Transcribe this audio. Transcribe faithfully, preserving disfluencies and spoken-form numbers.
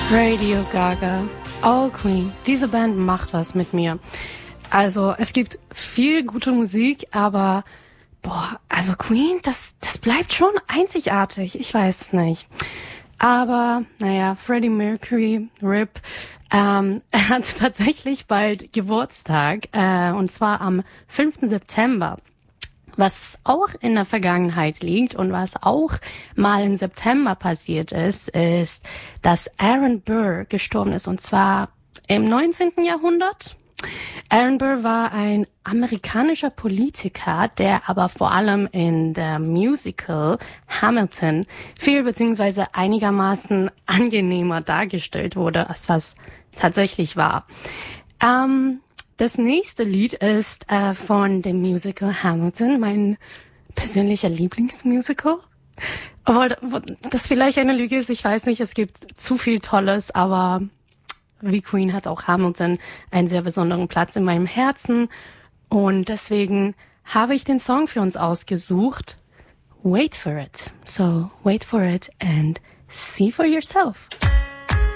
Radio Gaga. Oh Queen, diese Band macht was mit mir. Also es gibt viel gute Musik, aber boah, also Queen, das das bleibt schon einzigartig. Ich weiß es nicht. Aber naja, Freddie Mercury, R I P, ähm, er hat tatsächlich bald Geburtstag, äh, und zwar am fünften September. Was auch in der Vergangenheit liegt und was auch mal im September passiert ist, ist, dass Aaron Burr gestorben ist, und zwar im neunzehnten Jahrhundert. Aaron Burr war ein amerikanischer Politiker, der aber vor allem in der Musical Hamilton viel beziehungsweise einigermaßen angenehmer dargestellt wurde, als was tatsächlich war. Ähm, Das nächste Lied ist äh, von dem Musical Hamilton, mein persönlicher Lieblingsmusical. Obwohl das vielleicht eine Lüge ist, ich weiß nicht, es gibt zu viel Tolles, aber wie Queen hat auch Hamilton einen sehr besonderen Platz in meinem Herzen. Und deswegen habe ich den Song für uns ausgesucht, Wait for It. So, wait for it and see for yourself.